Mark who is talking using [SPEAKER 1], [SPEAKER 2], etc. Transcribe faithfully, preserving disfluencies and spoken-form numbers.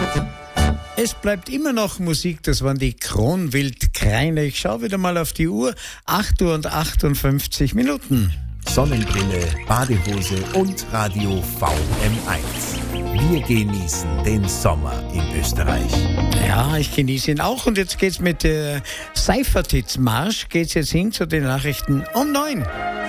[SPEAKER 1] Es bleibt immer noch Musik, das waren die Kronwildkräine. Ich schaue wieder mal auf die Uhr, acht Uhr und achtundfünfzig Minuten.
[SPEAKER 2] Sonnenbrille, Badehose und Radio V M eins. Wir genießen den Sommer in Österreich.
[SPEAKER 1] Ja, ich genieße ihn auch. Und jetzt geht's mit der Seifertits-Marsch, geht's jetzt hin zu den Nachrichten um neun.